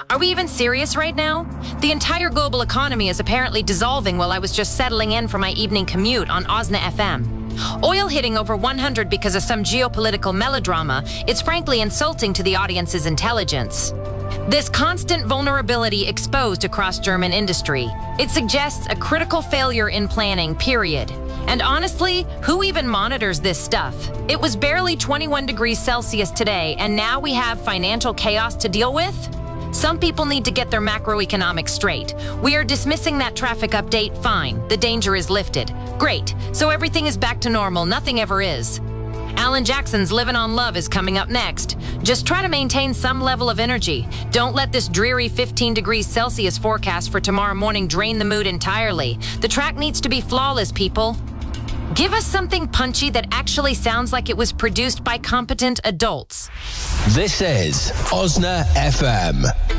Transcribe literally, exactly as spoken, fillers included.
Are we even serious right now? The entire global economy is apparently dissolving while I was just settling in for my evening commute on Osna F M. Oil hitting over one hundred because of some geopolitical melodrama, it's frankly insulting to the audience's intelligence. This constant vulnerability exposed across German industry, it suggests a critical failure in planning, period. And honestly, who even monitors this stuff? It was barely twenty-one degrees Celsius today, and now we have financial chaos to deal with? Some people need to get their macroeconomics straight. We are dismissing that traffic update, fine. The danger is lifted. Great. So everything is back to normal, nothing ever is. Alan Jackson's Livin' on Love is coming up next. Just try to maintain some level of energy. Don't let this dreary fifteen degrees Celsius forecast for tomorrow morning drain the mood entirely. The track needs to be flawless, people. Give us something punchy that actually sounds like it was produced by competent adults. This is Osna F M.